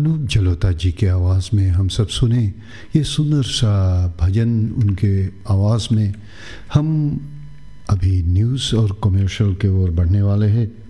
अनूप जलोटा जी के आवाज़ में हम सब सुने ये सुंदर सा भजन। उनके आवाज़ में हम अभी न्यूज़ और कमर्शियल के ओर बढ़ने वाले हैं।